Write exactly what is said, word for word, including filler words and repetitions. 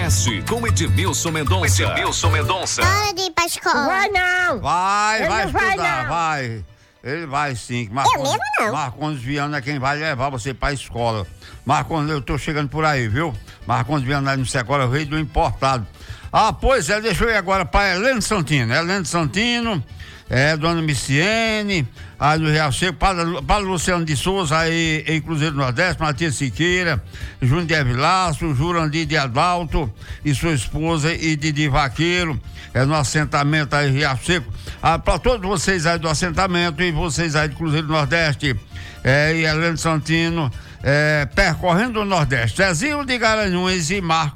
Nordeste com Edmilson Mendonça. Edmilson Mendonça. Hora de ir pra escola. Vai não! Vai, Ele vai não vai, estudar, não. vai. Ele vai sim. Eu mesmo não. Marcondes Viana é quem vai levar você pra escola. Marcondes, eu tô chegando por aí, viu? Marcondes Viana não sei agora, veio do importado. Ah, pois é, deixa eu ir agora pra Helene Santino. Helene Santino, é, Dona Miciene, aí do Real Seco, para, para Luciano de Souza, aí em Cruzeiro do Nordeste, Matias Siqueira, Júnior de Evilaço, Jurandir de Adalto e sua esposa e Didi Vaqueiro, é no assentamento aí Real Seco. Ah, para todos vocês aí do assentamento e vocês aí do Cruzeiro do Nordeste, é, e Helene Santino, é, percorrendo o Nordeste, Zezinho de Garanhuns e Marco